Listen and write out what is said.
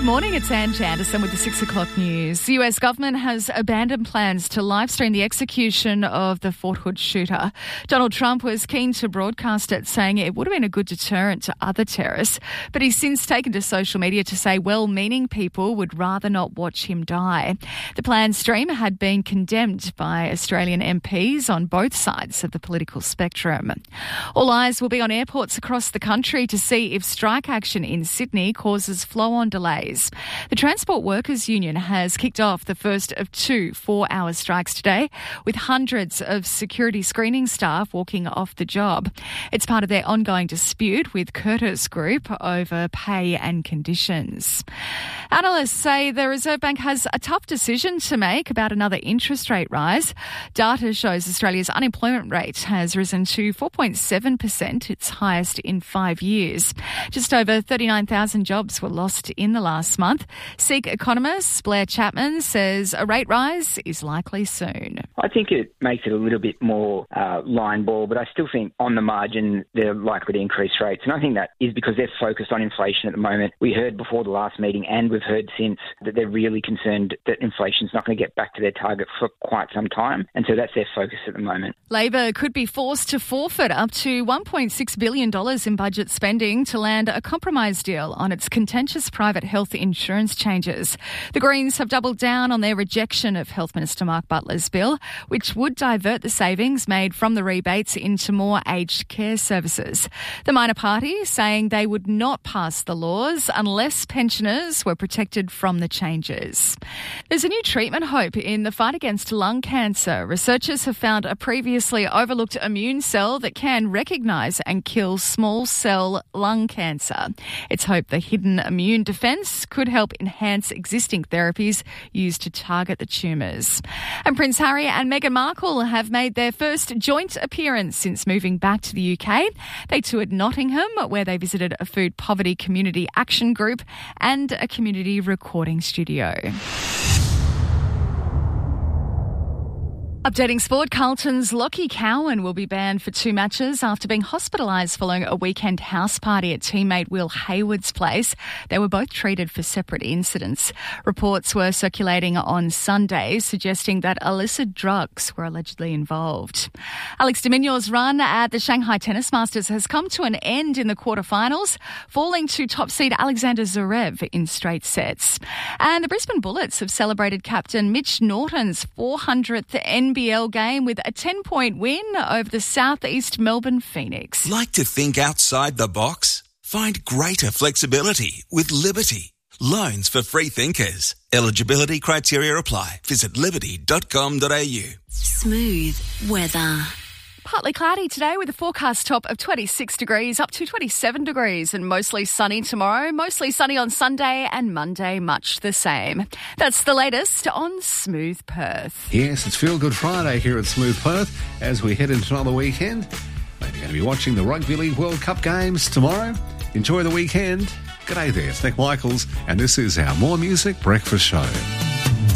Good morning, it's Ange Anderson with the 6 o'clock news. The US government has abandoned plans to live stream the execution of the Fort Hood shooter. Donald Trump was keen to broadcast it, saying it would have been a good deterrent to other terrorists, but he's since taken to social media to say well-meaning people would rather not watch him die. The planned stream had been condemned by Australian MPs on both sides of the political spectrum. All eyes will be on airports across the country to see if strike action in Sydney causes flow-on delays. The Transport Workers Union has kicked off the first of 2 4-hour strikes today, with hundreds of security screening staff walking off the job. It's part of their ongoing dispute with Curtis Group over pay and conditions. Analysts say the Reserve Bank has a tough decision to make about another interest rate rise. Data shows Australia's unemployment rate has risen to 4.7%, its highest in 5 years. Just over 39,000 jobs were lost in the last month. SEEK economist Blair Chapman says a rate rise is likely soon. I think it makes it a little bit more line ball, but I still think on the margin they're likely to increase rates. And I think that is because they're focused on inflation at the moment. We heard before the last meeting, and we've heard since, that they're really concerned that inflation's not going to get back to their target for quite some time. And so that's their focus at the moment. Labor could be forced to forfeit up to $1.6 billion in budget spending to land a compromise deal on its contentious private health insurance changes. The Greens have doubled down on their rejection of Health Minister Mark Butler's bill, which would divert the savings made from the rebates into more aged care services. The minor party saying they would not pass the laws unless pensioners were protected from the changes. There's a new treatment hope in the fight against lung cancer. Researchers have found a previously overlooked immune cell that can recognise and kill small cell lung cancer. It's hoped the hidden immune defence could help enhance existing therapies used to target the tumours. And Prince Harry and Meghan Markle have made their first joint appearance since moving back to the UK. They toured Nottingham, where they visited a food poverty community action group and a community recording studio. Updating sport, Carlton's Lockie Cowan will be banned for 2 matches after being hospitalised following a weekend house party at teammate Will Hayward's place. They were both treated for separate incidents. Reports were circulating on Sunday suggesting that illicit drugs were allegedly involved. Alex de Minaur's run at the Shanghai Tennis Masters has come to an end in the quarterfinals, falling to top seed Alexander Zverev in straight sets. And the Brisbane Bullets have celebrated captain Mitch Norton's 400th NBL game with a 10-point win over the Southeast Melbourne Phoenix. Like to think outside the box? Find greater flexibility with Liberty. Loans for free thinkers. Eligibility criteria apply. Visit liberty.com.au. Smooth weather. Partly cloudy today with a forecast top of 26 degrees up to 27 degrees and mostly sunny tomorrow, mostly sunny on Sunday and Monday much the same. That's the latest on Smooth Perth. Yes, it's Feel Good Friday here at Smooth Perth as we head into another weekend. Maybe going to be watching the Rugby League World Cup games tomorrow. Enjoy the weekend. G'day there, it's Nick Michaels and this is our More Music Breakfast Show.